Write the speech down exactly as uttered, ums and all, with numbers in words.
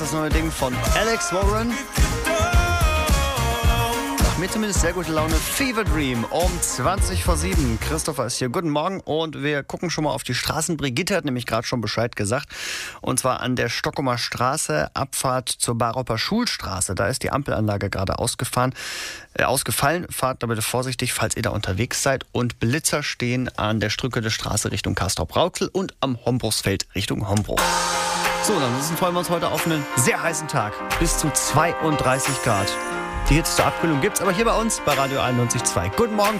das neue Ding von Alex Warren. Macht mir zumindest sehr gute Laune. Fever Dream um zwanzig vor sieben. Christopher ist hier. Guten Morgen und wir gucken schon mal auf die Straßen. Brigitte hat nämlich gerade schon Bescheid gesagt. Und zwar an der Stockumer Straße, Abfahrt zur Baropper Schulstraße. Da ist die Ampelanlage gerade ausgefahren, äh, ausgefallen. Fahrt da bitte vorsichtig, falls ihr da unterwegs seid. Und Blitzer stehen an der Strücke der Straße Richtung Castrop-Rauxel und am Hombruchsfeld Richtung Hombruch. So, dann freuen wir uns heute auf einen sehr heißen Tag. Bis zu zweiunddreißig Grad. Die Hitze zur Abkühlung gibt's aber hier bei uns bei Radio einundneunzig Komma zwei. Guten Morgen.